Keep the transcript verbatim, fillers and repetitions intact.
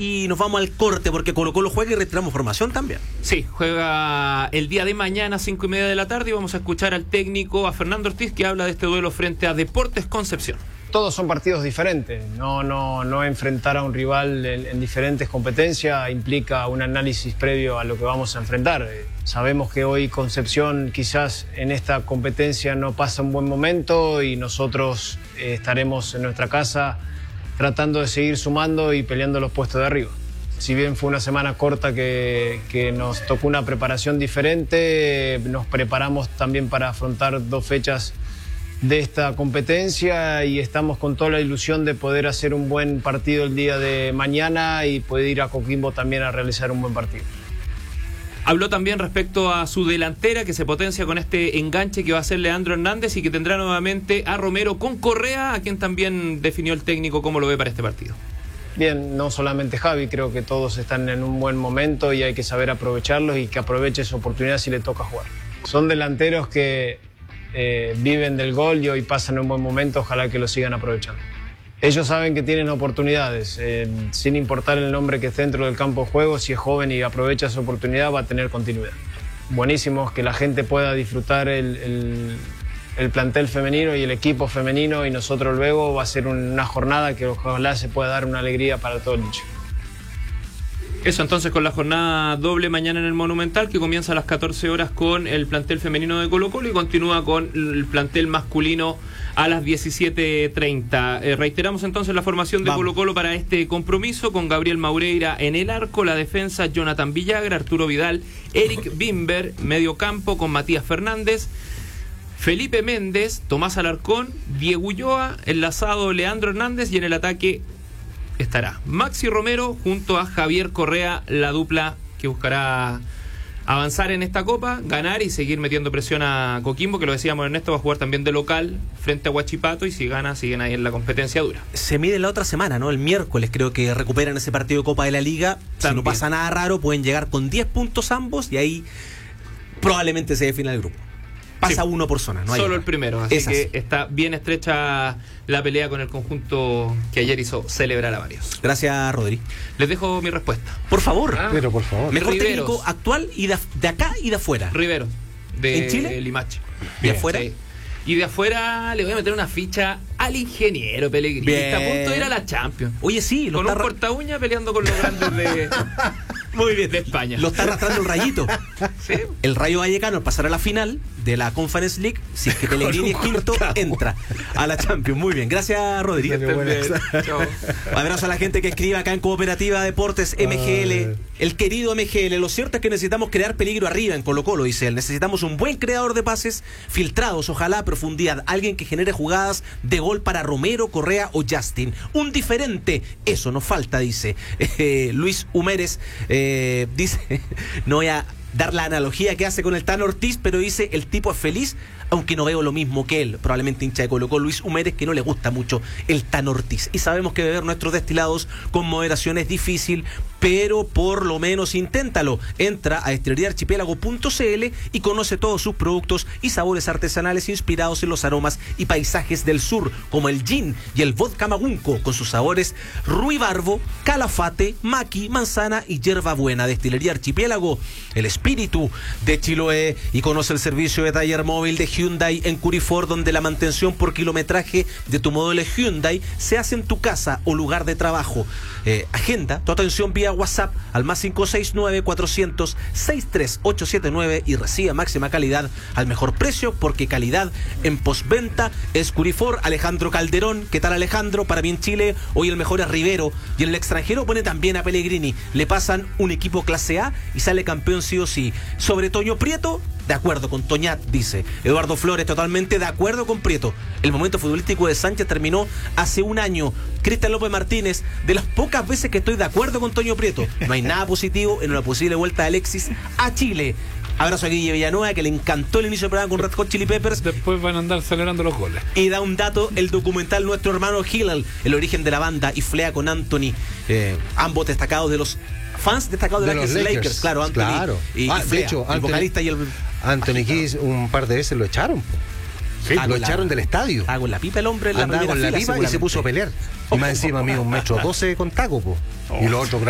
y nos vamos al corte porque Colo Colo juega y retiramos formación también. Sí, juega el día de mañana a cinco y media de la tarde y vamos a escuchar al técnico, a Fernando Ortiz, que habla de este duelo frente a Deportes Concepción. Todos son partidos diferentes, no, no, no enfrentar a un rival en, en diferentes competencias implica un análisis previo a lo que vamos a enfrentar. Eh, sabemos que hoy Concepción quizás en esta competencia no pasa un buen momento y nosotros eh, estaremos en nuestra casa tratando de seguir sumando y peleando los puestos de arriba. Si bien fue una semana corta que, que nos tocó una preparación diferente, nos preparamos también para afrontar dos fechas de esta competencia y estamos con toda la ilusión de poder hacer un buen partido el día de mañana y poder ir a Coquimbo también a realizar un buen partido. Habló también respecto a su delantera, que se potencia con este enganche que va a hacer Leandro Hernández y que tendrá nuevamente a Romero con Correa, a quien también definió el técnico cómo lo ve para este partido. Bien, no solamente Javi, creo que todos están en un buen momento y hay que saber aprovecharlos y que aproveche esa oportunidad si le toca jugar. Son delanteros que eh, viven del gol y hoy pasan un buen momento, ojalá que lo sigan aprovechando. Ellos saben que tienen oportunidades, eh, sin importar el nombre que esté dentro del campo de juego, si es joven y aprovecha esa oportunidad va a tener continuidad. Buenísimo que la gente pueda disfrutar el, el, el plantel femenino y el equipo femenino y nosotros luego va a ser una jornada que ojalá se pueda dar una alegría para todo el nicho. Eso entonces con la jornada doble mañana en el Monumental, que comienza a las catorce horas con el plantel femenino de Colo Colo y continúa con el plantel masculino a las diecisiete treinta. Eh, reiteramos entonces la formación de Vamos. Colo Colo para este compromiso, con Gabriel Maureira en el arco, la defensa Jonathan Villagra, Arturo Vidal, Eric Bimber, medio campo con Matías Fernández, Felipe Méndez, Tomás Alarcón, Diego Ulloa, enlazado Leandro Hernández y en el ataque estará Maxi Romero junto a Javier Correa, la dupla que buscará avanzar en esta copa, ganar y seguir metiendo presión a Coquimbo, que lo decíamos Ernesto, va a jugar también de local frente a Huachipato y si gana siguen ahí en la competencia dura. Se mide la otra semana, ¿no? El miércoles creo que recuperan ese partido de Copa de la Liga. También. Si no pasa nada raro pueden llegar con diez puntos ambos y ahí probablemente se defina el grupo. Pasa sí, uno por zona, no hay solo otra. El primero, así Esas. que está bien estrecha la pelea con el conjunto que ayer hizo celebrar a varios. Gracias, Rodri. Les dejo mi respuesta. Por favor. Ah, pero por favor. Mejor Riveros. técnico actual y de, de acá y de afuera. Rivero, de ¿En Chile? Limache. ¿De afuera? Sí. Y de afuera le voy a meter una ficha al ingeniero Pellegrini. Bien. Está a punto de ir a la Champions. Oye, sí. Lo con un está... corta uña peleando con los grandes de... Muy bien, de España. Lo está arrastrando el Rayito. ¿Sí? El Rayo Vallecano, al pasar a la final de la Conference League, si es que Pellegrini es quinto, entra a la Champions. Muy bien, gracias, Rodri. Abrazo a la gente que escribe acá en Cooperativa Deportes M G L. El querido M G L, lo cierto es que necesitamos crear peligro arriba en Colo Colo, dice él. Necesitamos un buen creador de pases filtrados, ojalá a profundidad. Alguien que genere jugadas de gol para Romero, Correa o Justin. Un diferente, eso nos falta, dice eh, Luis Humérez. Eh, dice, no voy a dar la analogía que hace con el Tano Ortiz, pero dice, el tipo es feliz, aunque no veo lo mismo que él, probablemente hincha de Colo Colo. Luis Humérez, que no le gusta mucho el Tano Ortiz. Y sabemos que beber nuestros destilados con moderación es difícil, pero por lo menos inténtalo. Entra a destilería archipiélago punto c l y conoce todos sus productos y sabores artesanales inspirados en los aromas y paisajes del sur, como el gin y el vodka magunco, con sus sabores ruibarbo, calafate, maqui, manzana y hierbabuena. Destilería Archipiélago, el espíritu de Chiloé. Y conoce el servicio de taller móvil de Hyundai en Curifort, donde la mantención por kilometraje de tu modelo Hyundai se hace en tu casa o lugar de trabajo. Eh, agenda tu atención vía WhatsApp al más cinco seis nueve, cuatrocientos, sesenta y tres ochocientos setenta y nueve y recibe máxima calidad al mejor precio, porque calidad en postventa es Curifort. Alejandro Calderón, ¿qué tal, Alejandro? Para mí en Chile hoy el mejor es Rivero y en el extranjero pone también a Pellegrini. Le pasan un equipo clase A y sale campeón sí o sí. Sobre Toño Prieto, de acuerdo con Toñat, dice Eduardo Flores, totalmente de acuerdo con Prieto. El momento futbolístico de Sánchez terminó hace un año. Cristian López Martínez, de las pocas veces que estoy de acuerdo con Toño Prieto. No hay nada positivo en una posible vuelta de Alexis a Chile. Abrazo a Guille Villanueva, que le encantó el inicio del programa con Red Hot Chili Peppers. Después van a andar celebrando los goles. Y da un dato, el documental Nuestro Hermano Hillel, el origen de la banda, y Flea con Anthony, eh, ambos destacados de los fans destacados de, de los Lakers. Lakers. Claro, Anthony claro. y, ah, y Flea, de hecho, el Anthony, vocalista y el... Anthony Kiss un par de veces lo echaron. Sí, lo echaron la, del estadio. Estaba con la pipa el hombre en la Andaba primera con la fila, pipa y se puso a pelear. Y más encima a mí un metro doce con taco, po. Oh. Y los otros